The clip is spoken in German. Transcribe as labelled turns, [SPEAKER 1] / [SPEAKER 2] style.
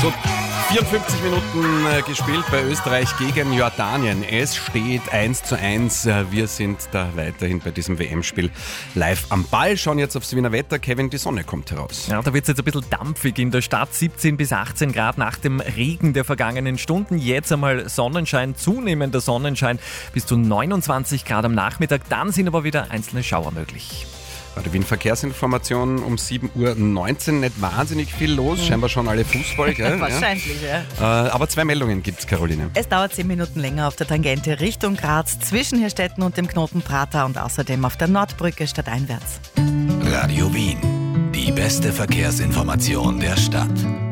[SPEAKER 1] So, 54 Minuten gespielt bei Österreich gegen Jordanien. Es steht 1:1. Wir sind da weiterhin bei diesem WM-Spiel live am Ball. Schauen jetzt aufs Wiener Wetter. Kevin, die Sonne kommt heraus.
[SPEAKER 2] Ja, da wird es jetzt ein bisschen dampfig in der Stadt. 17 bis 18 Grad nach dem Regen der vergangenen Stunden. Jetzt einmal Sonnenschein, zunehmender Sonnenschein bis zu 29 Grad am Nachmittag. Dann sind aber wieder einzelne Schauer möglich.
[SPEAKER 1] Bei der Wien-Verkehrsinformation um 7:19 Uhr nicht wahnsinnig viel los. Scheinbar schon alle Fußball, gell?
[SPEAKER 3] Wahrscheinlich, ja.
[SPEAKER 1] Aber 2 Meldungen gibt's, Caroline.
[SPEAKER 3] Es dauert 10 Minuten länger auf der Tangente Richtung Graz, zwischen Hirstetten und dem Knoten Prater und außerdem auf der Nordbrücke stadteinwärts.
[SPEAKER 4] Radio Wien. Die beste Verkehrsinformation der Stadt.